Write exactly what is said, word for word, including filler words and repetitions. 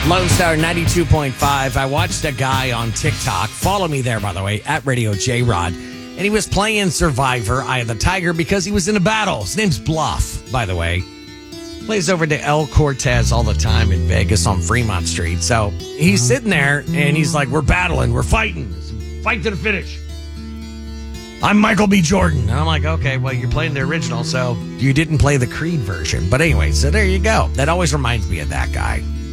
Lone Star ninety-two point five. I watched a guy on TikTok. Follow me there, by the way, at Radio J-Rod. And he was playing Survivor, Eye of the Tiger, because he was in a battle. His name's Bluff, by the way. Plays over to El Cortez all the time in Vegas on Fremont Street. So he's sitting there, and he's like, we're battling. We're fighting. Fight to the finish. I'm Michael B. Jordan. And I'm like, okay, well, you're playing the original, so you didn't play the Creed version. But anyway, so there you go. That always reminds me of that guy.